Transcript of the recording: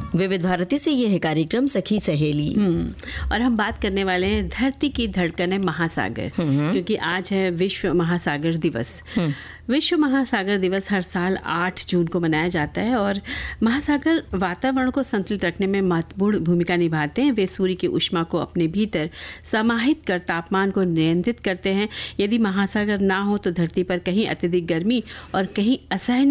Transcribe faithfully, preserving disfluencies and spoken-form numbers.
विविध भारती से ये है कार्यक्रम सखी सहेली। और हम बात करने वाले हैं धरती की धड़कन है महासागर, क्योंकि आज है विश्व महासागर दिवस। विश्व महासागर दिवस हर साल आठ जून को मनाया जाता है और महासागर वातावरण को संतुलित रखने में महत्वपूर्ण भूमिका निभाते हैं। वे सूर्य की ऊष्मा को अपने भीतर समाहित कर तापमान को नियंत्रित करते हैं। यदि महासागर ना हो तो धरती पर कहीं अत्यधिक गर्मी और कहीं असहनीय